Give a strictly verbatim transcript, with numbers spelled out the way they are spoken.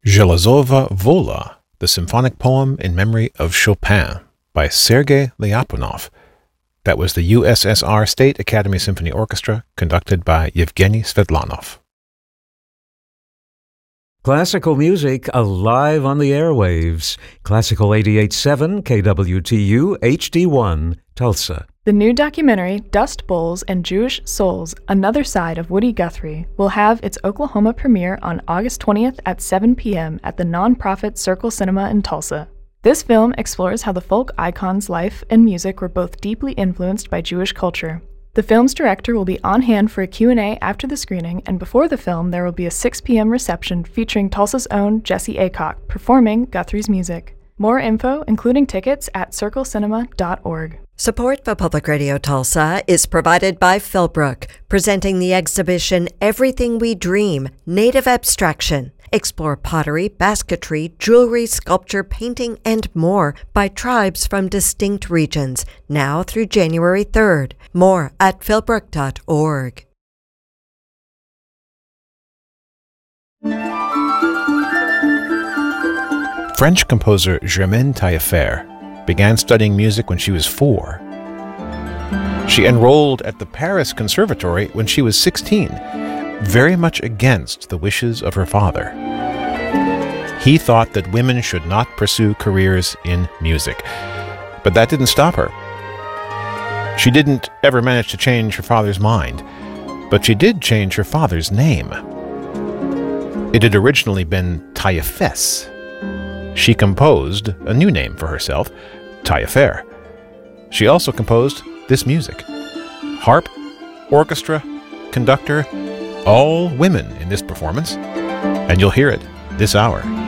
Zhelezova Vola, the symphonic poem in memory of Chopin by Sergei Lyapunov. That was the U S S R State Academy Symphony Orchestra, conducted by Yevgeny Svetlanov. Classical music alive on the airwaves. Classical eighty-eight point seven K W T U H D one, Tulsa. The new documentary, Dust Bowls and Jewish Souls, Another Side of Woody Guthrie, will have its Oklahoma premiere on August twentieth at seven p.m. at the nonprofit Circle Cinema in Tulsa. This film explores how the folk icon's life and music were both deeply influenced by Jewish culture. The film's director will be on hand for a Q and A after the screening, and before the film there will be a six p.m. reception featuring Tulsa's own Jesse Aycock performing Guthrie's music. More info, including tickets, at circle cinema dot org. Support for Public Radio Tulsa is provided by Philbrook, presenting the exhibition Everything We Dream, Native Abstraction. Explore pottery, basketry, jewelry, sculpture, painting, and more by tribes from distinct regions, now through January third. More at philbrook dot org. French composer Germaine Taillefer began studying music when she was four. She enrolled at the Paris Conservatory when she was sixteen, very much against the wishes of her father. He thought that women should not pursue careers in music, but that didn't stop her. She didn't ever manage to change her father's mind, but she did change her father's name. It had originally been Taillefesse. She composed a new name for herself, Taillefer. She also composed this music. Harp, orchestra, conductor, all women in this performance, and you'll hear it this hour.